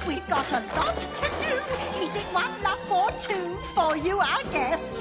We've got a lot to do. Is it one love or two for you, our guest?